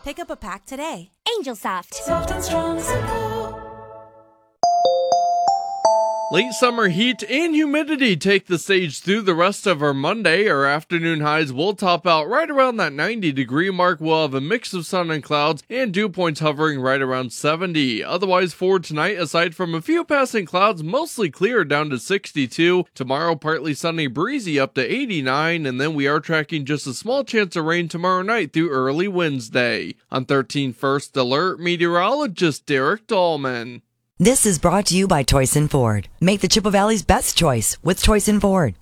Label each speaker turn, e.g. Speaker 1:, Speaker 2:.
Speaker 1: Pick up a pack today.
Speaker 2: Angel Soft.
Speaker 3: Soft and strong, simple.
Speaker 4: Late summer heat and humidity take the stage through the rest of our Monday. Our afternoon highs will top out right around that 90-degree mark. We'll have a mix of sun and clouds and dew points hovering right around 70. Otherwise, for tonight, aside from a few passing clouds, mostly clear down to 62. Tomorrow, partly sunny, breezy up to 89. And then we are tracking just a small chance of rain tomorrow night through early Wednesday. On 13 First Alert, meteorologist Derek Dahlman.
Speaker 5: This is brought to you by Toyson Ford. Make the Chippewa Valley's best choice with Toyson Ford.